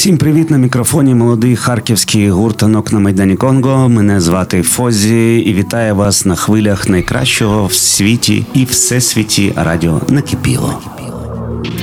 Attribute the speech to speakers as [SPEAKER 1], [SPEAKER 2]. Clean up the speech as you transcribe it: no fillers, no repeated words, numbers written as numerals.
[SPEAKER 1] Усім привіт, на мікрофоні молодий харківський гурт «Танок на Майдані Конго». Мене звати Фозі і вітаю вас на хвилях найкращого в світі і всесвіті радіо «Накипіло».